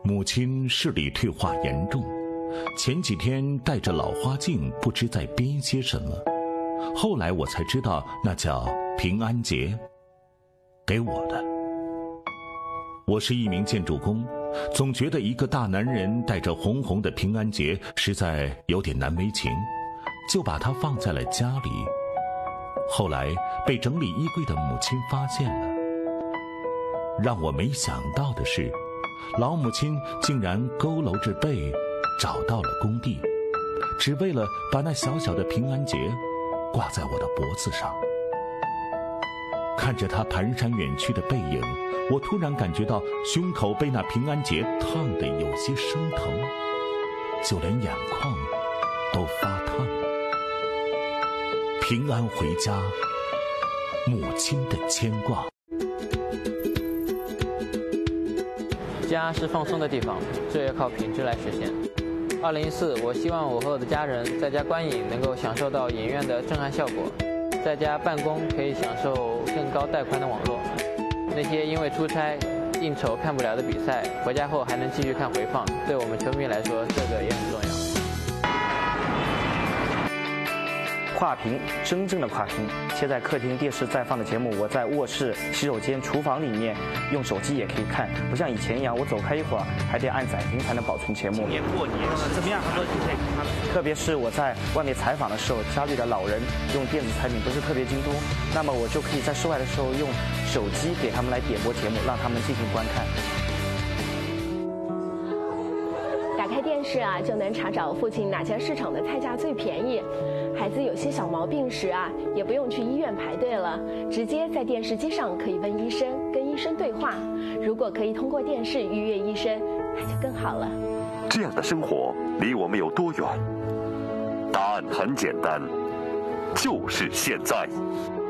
母亲视力退化严重，前几天戴着老花镜，不知在编些什么。后来我才知道，那叫平安结，给我的。我是一名建筑工，总觉得一个大男人带着红红的平安结实在有点难为情，就把它放在了家里。后来被整理衣柜的母亲发现了。让我没想到的是，老母亲竟然佝偻着背找到了工地，只为了把那小小的平安结挂在我的脖子上。看着她蹒跚远去的背影，我突然感觉到胸口被那平安结烫得有些生疼，就连眼眶都发烫。平安回家，母亲的牵挂。 家是放松的地方，这要靠品质来实现。2014，我希望我和我的家人在家观影能够享受到影院的震撼效果，在家办公可以享受更高带宽的网络。那些因为出差、应酬看不了的比赛，回家后还能继续看回放，对我们球迷来说，这个也很重要。 跨屏，真正的跨屏。切在客厅电视在放的节目，我在卧室、洗手间、厨房里面用手机也可以看，不像以前一样，我走开一会儿还得按暂停才能保存节目。 过年怎么样？他说就可以看了。 特别是我在外面采访的时候，家里的老人用电子产品不是特别精通，那么我就可以在室外的时候用手机给他们来点播节目，让他们进行观看。 打开电视啊，就能查找附近哪家市场的菜价最便宜。孩子有些小毛病时啊，也不用去医院排队了，直接在电视机上可以问医生，跟医生对话。如果可以通过电视预约医生，那就更好了。 这样的生活离我们有多远？答案很简单，就是现在。